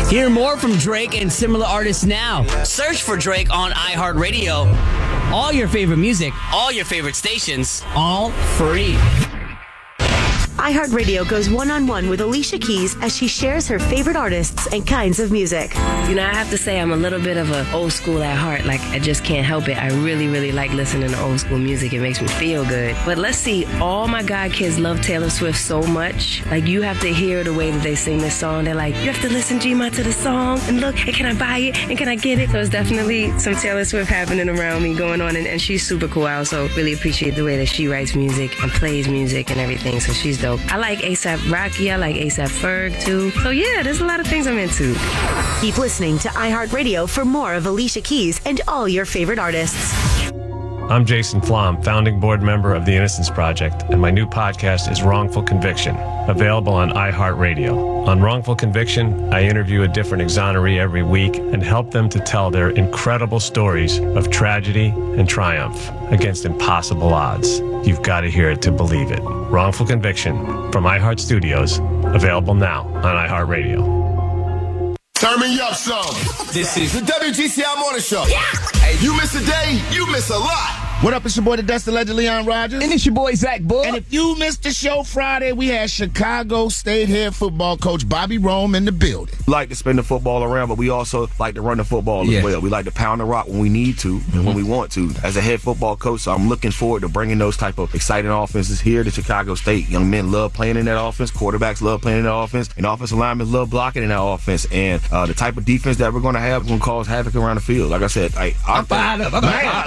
Hear more from Drake and similar artists now. Search for Drake on iHeartRadio. All your favorite music, all your favorite stations, all free. iHeartRadio goes one-on-one with Alicia Keys as she shares her favorite artists and kinds of music. You know, I have to say I'm a little bit of an old school at heart. Like, I just can't help it. I really, really like listening to old school music. It makes me feel good. But let's see, all my god kids love Taylor Swift so much. Like, you have to hear the way that they sing this song. They're like, you have to listen, Gma, to the song. And look, and can I buy it? And can I get it? So it's definitely some Taylor Swift happening around me going on. And she's super cool. I also really appreciate the way that she writes music and plays music and everything. So she's dope. I like A$AP Rocky. I like A$AP Ferg, too. So, yeah, there's a lot of things I'm into. Keep listening to iHeartRadio for more of Alicia Keys and all your favorite artists. I'm Jason Flom, founding board member of the Innocence Project, and my new podcast is Wrongful Conviction, available on iHeartRadio. On Wrongful Conviction, I interview a different exoneree every week and help them to tell their incredible stories of tragedy and triumph against impossible odds. You've got to hear it to believe it. Wrongful Conviction from iHeart Studios, available now on iHeartRadio. Turn me up some. This is The WGCI Morning Show. Yeah. Hey, you miss a day, you miss a lot. What up, it's your boy, the Dustin Legend, Leon Rogers. And it's your boy, Zach Bull. And if you missed the show Friday, we had Chicago State head football coach Bobby Rome in the building. We like to spin the football around, but we also like to run the football as well. We like to pound the rock when we need to and when we want to. As a head football coach, so I'm looking forward to bringing those type of exciting offenses here to Chicago State. Young men love playing in that offense. Quarterbacks love playing in that offense. And offensive linemen love blocking in that offense. And the type of defense that we're going to have is going to cause havoc around the field. Like I said, I'm fired up.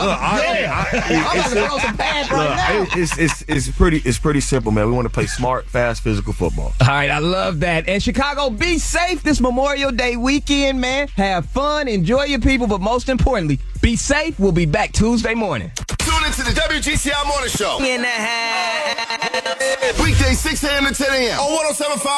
It's pretty simple, man. We want to play smart, fast, physical football. All right, I love that. And Chicago, be safe this Memorial Day weekend, man. Have fun, enjoy your people, but most importantly, be safe. We'll be back Tuesday morning. Tune into the WGCI Morning Show. In the house. Weekdays 6 a.m. to 10 a.m. on 107.5